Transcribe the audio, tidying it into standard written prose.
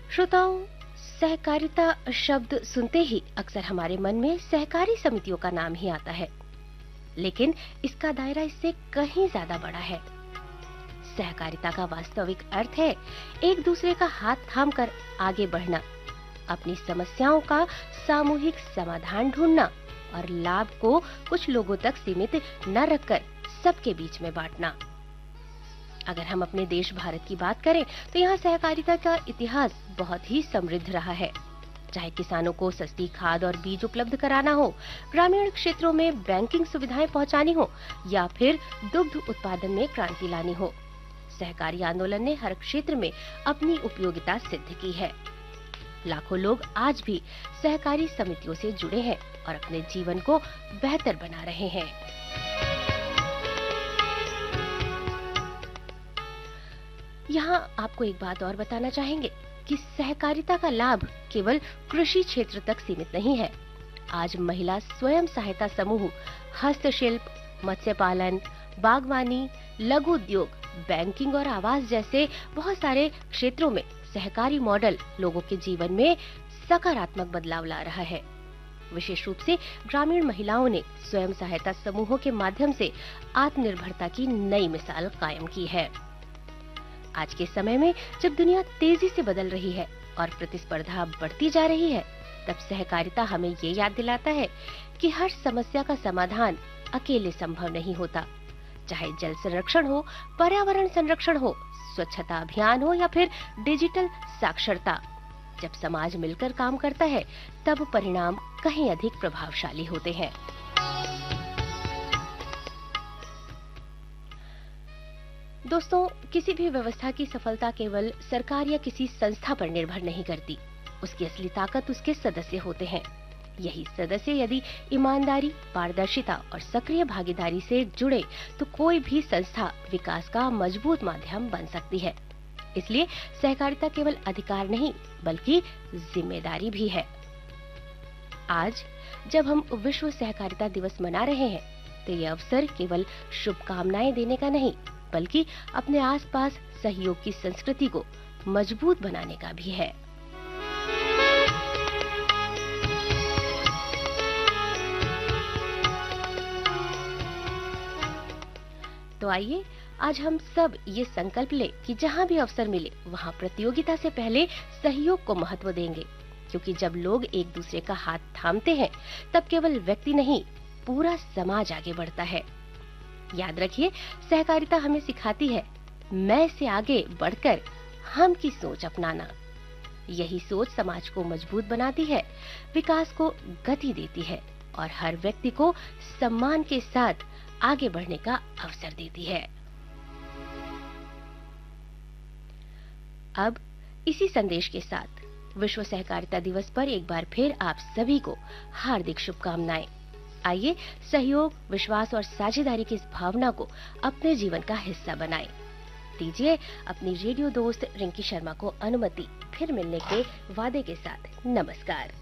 श्रोताओं, सहकारिता शब्द सुनते ही अक्सर हमारे मन में सहकारी समितियों का नाम ही आता है, लेकिन इसका दायरा इससे कहीं ज्यादा बड़ा है। सहकारिता का वास्तविक अर्थ है एक दूसरे का हाथ थामकर आगे बढ़ना, अपनी समस्याओं का सामूहिक समाधान ढूंढना और लाभ को कुछ लोगों तक सीमित न रखकर सबके बीच में बांटना। अगर हम अपने देश भारत की बात करें तो यहाँ सहकारिता का इतिहास बहुत ही समृद्ध रहा है। चाहे किसानों को सस्ती खाद और बीज उपलब्ध कराना हो, ग्रामीण क्षेत्रों में बैंकिंग सुविधाएं पहुंचानी हो या फिर दुग्ध उत्पादन में क्रांति लानी हो, सहकारी आंदोलन ने हर क्षेत्र में अपनी उपयोगिता सिद्ध की है। लाखों लोग आज भी सहकारी समितियों से जुड़े हैं और अपने जीवन को बेहतर बना रहे हैं। यहाँ आपको एक बात और बताना चाहेंगे कि सहकारिता का लाभ केवल कृषि क्षेत्र तक सीमित नहीं है। आज महिला स्वयं सहायता समूह, हस्तशिल्प, मत्स्य पालन, बागवानी, लघु उद्योग, बैंकिंग और आवास जैसे बहुत सारे क्षेत्रों में सहकारी मॉडल लोगों के जीवन में सकारात्मक बदलाव ला रहा है। विशेष रूप से ग्रामीण महिलाओं ने स्वयं सहायता समूहों के माध्यम से आत्मनिर्भरता की नई मिसाल कायम की है। आज के समय में जब दुनिया तेजी से बदल रही है और प्रतिस्पर्धा बढ़ती जा रही है, तब सहकारिता हमें ये याद दिलाता है कि हर समस्या का समाधान अकेले संभव नहीं होता। चाहे जल संरक्षण हो, पर्यावरण संरक्षण हो, स्वच्छता अभियान हो या फिर डिजिटल साक्षरता, जब समाज मिलकर काम करता है तब परिणाम कहीं अधिक प्रभावशाली होते हैं। दोस्तों, किसी भी व्यवस्था की सफलता केवल सरकार या किसी संस्था पर निर्भर नहीं करती। उसकी असली ताकत उसके सदस्य होते हैं। यही सदस्य यदि ईमानदारी, पारदर्शिता और सक्रिय भागीदारी से जुड़े तो कोई भी संस्था विकास का मजबूत माध्यम बन सकती है। इसलिए सहकारिता केवल अधिकार नहीं बल्कि जिम्मेदारी भी है। आज जब हम विश्व सहकारिता दिवस मना रहे हैं तो ये अवसर केवल शुभकामनाएं देने का नहीं बल्कि अपने आसपास सहयोग की संस्कृति को मजबूत बनाने का भी है। तो आइए आज हम सब ये संकल्प लें कि जहाँ भी अवसर मिले वहाँ प्रतियोगिता से पहले सहयोग को महत्व देंगे, क्योंकि जब लोग एक दूसरे का हाथ थामते हैं तब केवल व्यक्ति नहीं पूरा समाज आगे बढ़ता है। याद रखिए, सहकारिता हमें सिखाती है मैं से आगे बढ़कर हम की सोच अपनाना। यही सोच समाज को मजबूत बनाती है, विकास को गति देती है और हर व्यक्ति को सम्मान के साथ आगे बढ़ने का अवसर देती है। अब इसी संदेश के साथ विश्व सहकारिता दिवस पर एक बार फिर आप सभी को हार्दिक शुभकामनाएं। आइए सहयोग, विश्वास और साझेदारी की इस भावना को अपने जीवन का हिस्सा बनाएं। दीजिए अपनी रेडियो दोस्त रिंकी शर्मा को अनुमति फिर मिलने के वादे के साथ। नमस्कार।